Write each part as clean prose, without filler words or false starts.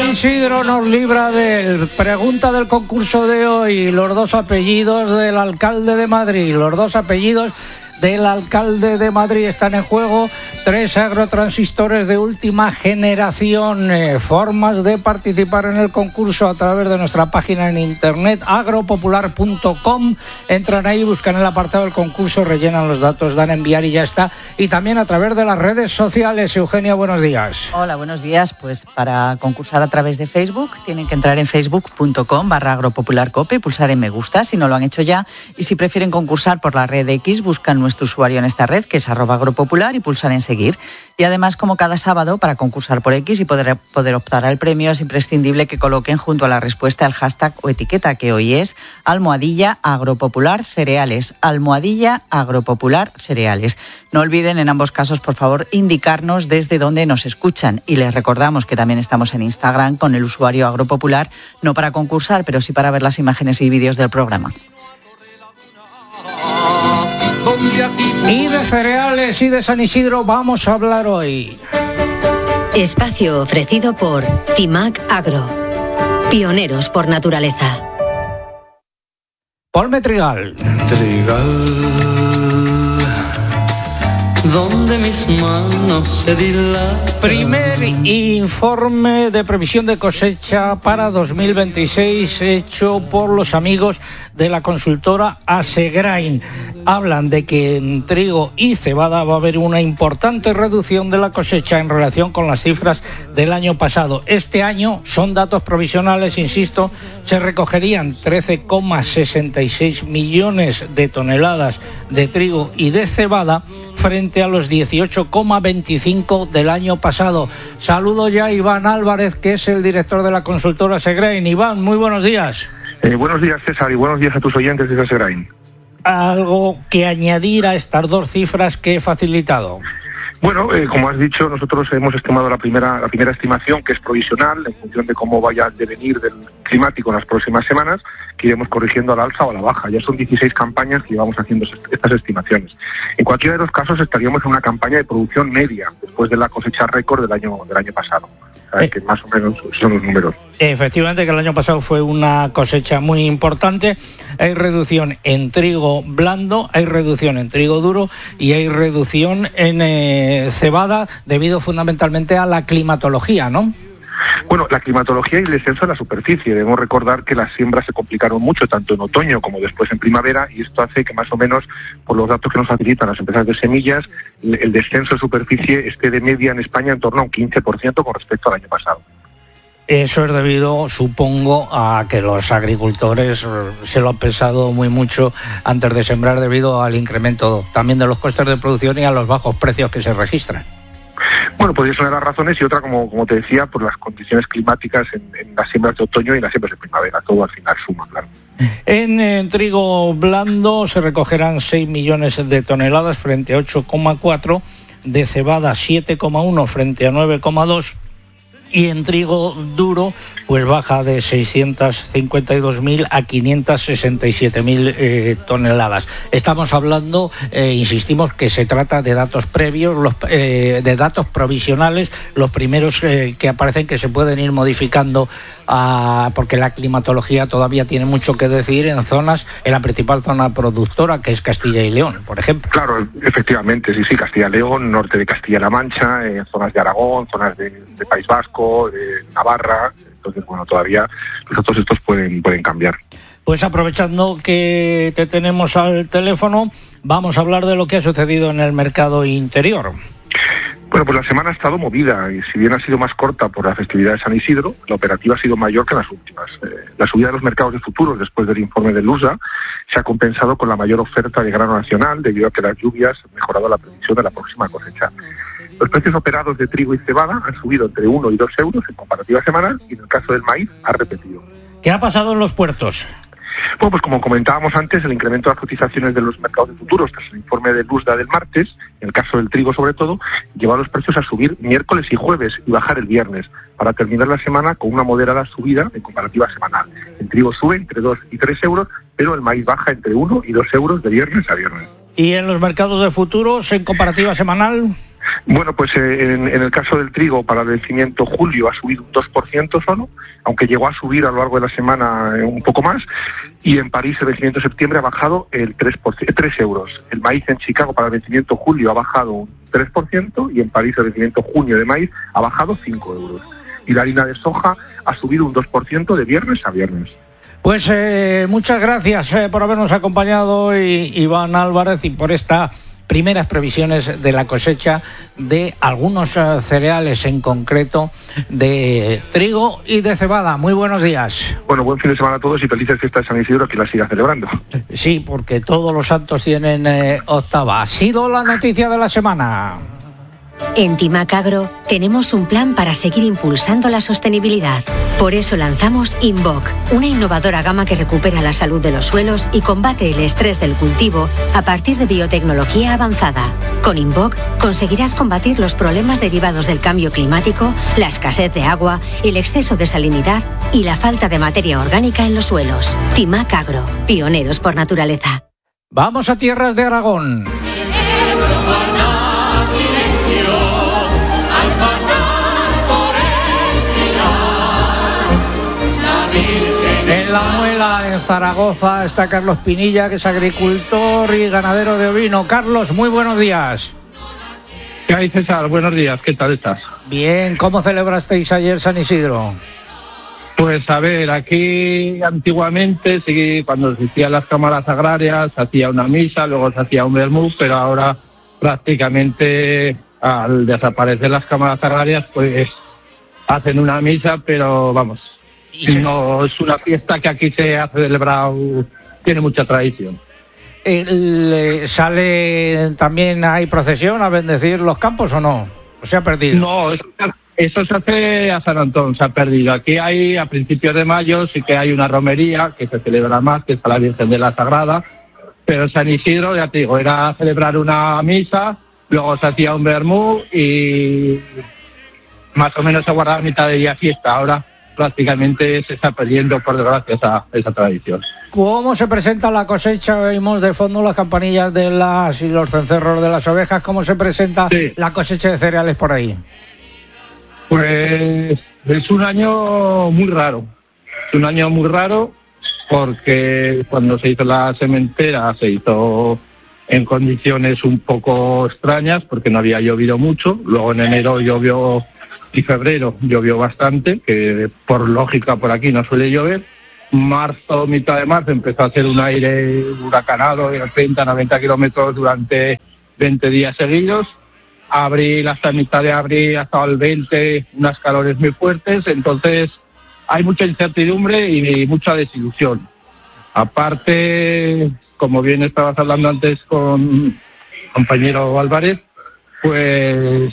Isidro nos libra de pregunta del concurso de hoy. Los dos apellidos del alcalde de Madrid. Los dos apellidos del alcalde de Madrid están en juego. 3 agrotransistores de última generación. Formas de participar en el concurso a través de nuestra página en internet agropopular.com. Entran ahí, buscan el apartado del concurso, rellenan los datos, dan a enviar y ya está. Y también a través de las redes sociales. Eugenia, buenos días. Hola, buenos días. Pues para concursar a través de Facebook tienen que entrar en facebook.com/agropopularcope y pulsar en me gusta si no lo han hecho ya. Y si prefieren concursar por la red X, buscan nuestro usuario en esta red, que es @agropopular, y pulsar en seguir. Y además, como cada sábado, para concursar por X y poder optar al premio, es imprescindible que coloquen junto a la respuesta el hashtag o etiqueta, que hoy es @agropopularcereales. @agropopularcereales. No olviden en ambos casos, por favor, indicarnos desde dónde nos escuchan. Y les recordamos que también estamos en Instagram con el usuario agropopular, no para concursar, pero sí para ver las imágenes y vídeos del programa. Y de cereales y de San Isidro vamos a hablar hoy. Espacio ofrecido por CIMAC Agro. Pioneros por naturaleza. Ponme trigal. Donde mis manos se dilatan. Primer informe de previsión de cosecha para 2026 hecho por los amigos de la consultora Asegrain. Hablan de que en trigo y cebada va a haber una importante reducción de la cosecha en relación con las cifras del año pasado. Este año son datos provisionales, insisto, se recogerían 13,66 millones de toneladas de trigo y de cebada frente a los 18,25 del año pasado. Saludo ya a Iván Álvarez, que es el director de la consultora Asegrain. Iván, muy buenos días. Buenos días, César, y buenos días a tus oyentes de Asegrain. ¿Algo que añadir a estas dos cifras que he facilitado? Bueno, como has dicho, nosotros hemos estimado la primera estimación, que es provisional, en función de cómo vaya a devenir del climático en las próximas semanas, que iremos corrigiendo a la alza o a la baja. Ya son 16 campañas que llevamos haciendo estas estimaciones. En cualquiera de los casos estaríamos en una campaña de producción media, después de la cosecha récord del año pasado. Que más o menos son los números. Efectivamente, que el año pasado fue una cosecha muy importante. Hay reducción en trigo blando, hay reducción en trigo duro y hay reducción en cebada, debido fundamentalmente a la climatología, ¿no? Bueno, la climatología y el descenso de la superficie. Debemos recordar que las siembras se complicaron mucho, tanto en otoño como después en primavera, y esto hace que más o menos, por los datos que nos facilitan las empresas de semillas, el descenso de superficie esté de media en España en torno a un 15% con respecto al año pasado. Eso es debido, supongo, a que los agricultores se lo han pensado muy mucho antes de sembrar, debido al incremento también de los costes de producción y a los bajos precios que se registran. Bueno, podría ser una de las razones, y otra, como te decía, por las condiciones climáticas en las siembras de otoño y en las siembras de primavera. Todo al final suma, claro. En trigo blando se recogerán 6 millones de toneladas frente a 8,4, de cebada 7,1 frente a 9,2, y en trigo duro pues baja de 652.000 a 567.000 toneladas. Estamos hablando, insistimos, que se trata de datos previos, de datos provisionales, los primeros que aparecen, que se pueden ir modificando porque la climatología todavía tiene mucho que decir en la principal zona productora, que es Castilla y León, por ejemplo. Claro, efectivamente, sí, Castilla y León, norte de Castilla-La Mancha, zonas de Aragón, zonas de País Vasco, Navarra. Entonces, bueno, todavía los datos estos pueden cambiar. Pues aprovechando que te tenemos al teléfono, vamos a hablar de lo que ha sucedido en el mercado interior. Bueno, pues la semana ha estado movida, y si bien ha sido más corta por la festividad de San Isidro, la operativa ha sido mayor que en las últimas. La subida de los mercados de futuros después del informe del USA se ha compensado con la mayor oferta de grano nacional, debido a que las lluvias han mejorado la previsión de la próxima cosecha. Los precios operados de trigo y cebada han subido entre 1 y 2 euros en comparativa semanal, y en el caso del maíz ha repetido. ¿Qué ha pasado en los puertos? Bueno, pues como comentábamos antes, el incremento de las cotizaciones de los mercados de futuros tras el informe del USDA del martes, en el caso del trigo sobre todo, llevó a los precios a subir miércoles y jueves y bajar el viernes, para terminar la semana con una moderada subida en comparativa semanal. El trigo sube entre 2 y 3 euros, pero el maíz baja entre 1 y 2 euros de viernes a viernes. ¿Y en los mercados de futuros, en comparativa semanal? Bueno, pues en el caso del trigo, para el vencimiento julio ha subido un 2% solo, aunque llegó a subir a lo largo de la semana un poco más, y en París el vencimiento de septiembre ha bajado el 3 euros. El maíz en Chicago para el vencimiento julio ha bajado un 3%, y en París el vencimiento junio de maíz ha bajado 5 euros. Y la harina de soja ha subido un 2% de viernes a viernes. Pues muchas gracias por habernos acompañado hoy, Iván Álvarez, y por estas primeras previsiones de la cosecha de algunos cereales, en concreto de trigo y de cebada. Muy buenos días. Bueno, buen fin de semana a todos y felices fiestas de San Isidro, que la siga celebrando. Sí, porque todos los santos tienen octava. Ha sido la noticia de la semana. En Timac Agro tenemos un plan para seguir impulsando la sostenibilidad. Por eso lanzamos Invoc, una innovadora gama que recupera la salud de los suelos y combate el estrés del cultivo a partir de biotecnología avanzada. Con Invoc conseguirás combatir los problemas derivados del cambio climático, la escasez de agua, el exceso de salinidad y la falta de materia orgánica en los suelos. Timac Agro, pioneros por naturaleza. Vamos a tierras de Aragón. En La Muela, en Zaragoza, está Carlos Pinilla, que es agricultor y ganadero de ovino. Carlos, muy buenos días. ¿Qué hay, César? Buenos días, ¿qué tal estás? Bien, ¿cómo celebrasteis ayer San Isidro? Pues a ver, aquí antiguamente, sí, cuando existían las cámaras agrarias, se hacía una misa, luego se hacía un vermú, pero ahora prácticamente al desaparecer las cámaras agrarias, pues hacen una misa, pero vamos, no es una fiesta que aquí se ha celebrado, tiene mucha tradición. ¿Sale también, hay procesión a bendecir los campos o no? ¿O se ha perdido? No, eso se hace a San Antón, se ha perdido. Aquí hay, a principios de mayo, sí que hay una romería que se celebra más, que es a la Virgen de la Sagrada, pero San Isidro, ya te digo, era celebrar una misa, luego se hacía un vermú y más o menos se guardaba mitad de día fiesta. Ahora prácticamente se está perdiendo, por desgracia, esa tradición. ¿Cómo se presenta la cosecha? Vimos de fondo las campanillas de las y los cencerros de las ovejas. ¿Cómo se presenta la cosecha de cereales por ahí? Pues es un año muy raro. Es un año muy raro porque cuando se hizo la sementera se hizo en condiciones un poco extrañas porque no había llovido mucho. Luego en enero llovió y febrero llovió bastante, que por lógica por aquí no suele llover. Marzo, mitad de marzo, empezó a hacer un aire huracanado de 30-90 kilómetros durante 20 días seguidos. Abril, hasta mitad de abril, hasta el 20, unas calores muy fuertes. Entonces hay mucha incertidumbre y mucha desilusión. Aparte, como bien estabas hablando antes con compañero Álvarez, pues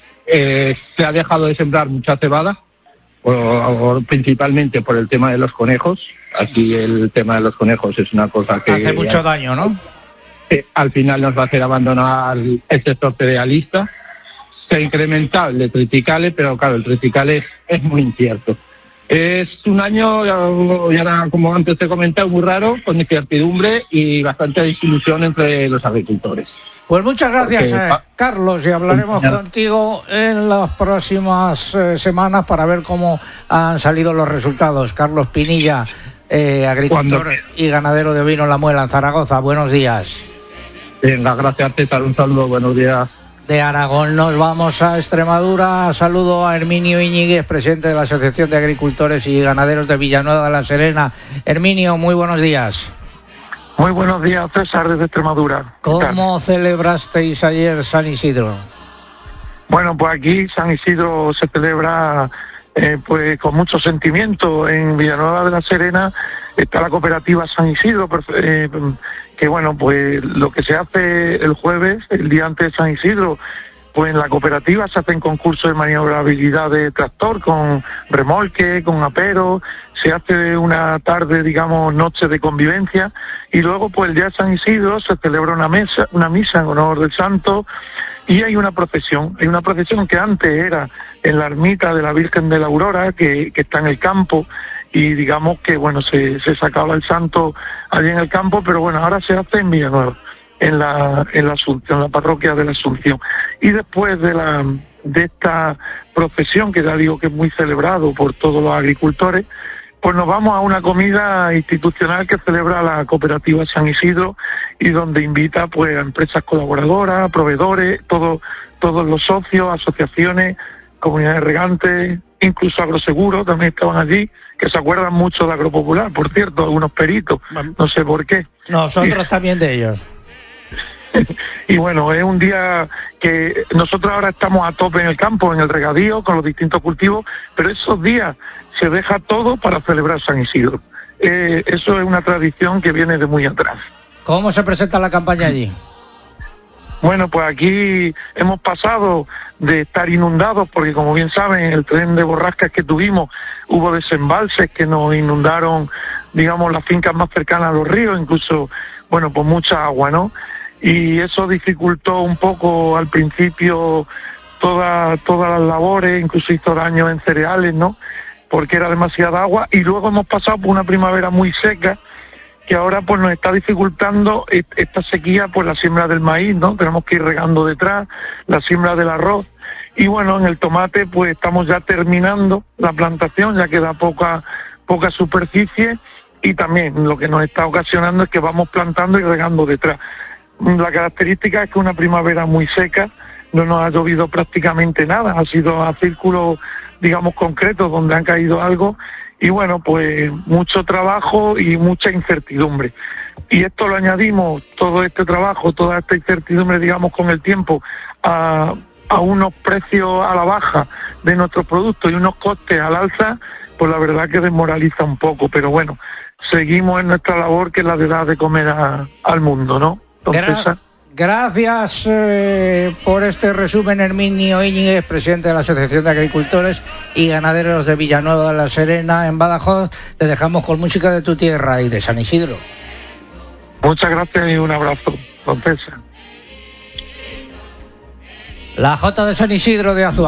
se ha dejado de sembrar mucha cebada, principalmente por el tema de los conejos. Aquí el tema de los conejos es una cosa que hace mucho daño, ¿no? Al final nos va a hacer abandonar el sector cerealista. Se ha incrementado el de triticale, pero claro, el triticale es muy incierto. Es un año, ya como antes te he comentado, muy raro, con incertidumbre y bastante desilusión entre los agricultores. Pues muchas gracias, Carlos, y hablaremos contigo en las próximas semanas para ver cómo han salido los resultados. Carlos Pinilla, agricultor y ganadero de ovino en La Muela, en Zaragoza. Buenos días. Venga, gracias, César. Un saludo, buenos días. De Aragón nos vamos a Extremadura. Saludo a Herminio Iñiguez, presidente de la Asociación de Agricultores y Ganaderos de Villanueva de la Serena. Herminio, muy buenos días. Muy buenos días, César, desde Extremadura. ¿Cómo celebrasteis ayer San Isidro? Bueno, pues aquí San Isidro se celebra pues con mucho sentimiento. En Villanueva de la Serena está la cooperativa San Isidro, que bueno, pues lo que se hace el jueves, el día antes de San Isidro, pues en la cooperativa se hacen concursos de maniobrabilidad de tractor con remolque, con apero, se hace una tarde, digamos, noche de convivencia, y luego pues el día de San Isidro se celebra una misa en honor del santo, y hay una procesión que antes era en la ermita de la Virgen de la Aurora, que está en el campo, y digamos que bueno, se sacaba el santo allí en el campo, pero bueno, ahora se hace en Villanueva. en la Asunción, en la parroquia de la Asunción. Y después de esta procesión, que ya digo que es muy celebrado por todos los agricultores, pues nos vamos a una comida institucional que celebra la cooperativa San Isidro y donde invita pues a empresas colaboradoras, a proveedores, todos los socios, asociaciones, comunidades regantes, incluso Agroseguros también estaban allí, que se acuerdan mucho de Agropopular, por cierto, algunos peritos, no sé por qué. Nosotros también de ellos. Y bueno, es un día que nosotros ahora estamos a tope en el campo, en el regadío, con los distintos cultivos, pero esos días se deja todo para celebrar San Isidro. Eso es una tradición que viene de muy atrás. ¿Cómo se presenta la campaña allí? Bueno, pues aquí hemos pasado de estar inundados, porque como bien saben, el tren de borrascas que tuvimos, hubo desembalses que nos inundaron, digamos, las fincas más cercanas a los ríos, incluso, bueno, pues mucha agua, ¿no? Y eso dificultó un poco al principio todas las labores, incluso hizo daño en cereales, ¿no? Porque era demasiada agua, y luego hemos pasado por una primavera muy seca, que ahora pues nos está dificultando esta sequía, pues la siembra del maíz, ¿no? Tenemos que ir regando detrás, la siembra del arroz, y bueno, en el tomate pues estamos ya terminando la plantación, ya queda poca superficie, y también lo que nos está ocasionando es que vamos plantando y regando detrás. La característica es que una primavera muy seca, no nos ha llovido prácticamente nada, ha sido a círculos, digamos, concretos donde han caído algo, y bueno, pues mucho trabajo y mucha incertidumbre. Y esto lo añadimos, todo este trabajo, toda esta incertidumbre, digamos, con el tiempo, a unos precios a la baja de nuestros productos y unos costes al alza, pues la verdad que desmoraliza un poco, pero bueno, seguimos en nuestra labor, que es la de dar de comer al mundo, ¿no? Gracias por este resumen, Herminio Íñiguez, presidente de la Asociación de Agricultores y Ganaderos de Villanueva de la Serena, en Badajoz. Te dejamos con música de tu tierra y de San Isidro. Muchas gracias y un abrazo, don César. La Jota de San Isidro de Azuaje.